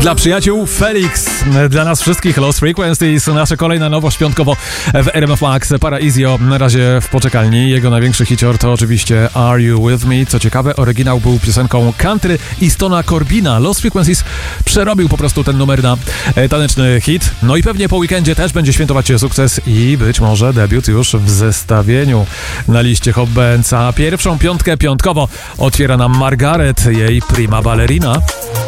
Dla przyjaciół Felix, dla nas wszystkich Lost Frequencies, nasza kolejna nowość piątkowo w RMF Max. Paraiso na razie w poczekalni. Jego największy hicior to oczywiście Are You With Me? Co ciekawe, oryginał był piosenką country i Stona Corbina. Lost Frequencies przerobił po prostu ten numer na taneczny hit. No i pewnie po weekendzie też będzie świętować sukces i być może debiut już w zestawieniu na liście Hot Bands. A pierwszą piątkę piątkowo otwiera nam Margaret, jej prima ballerina.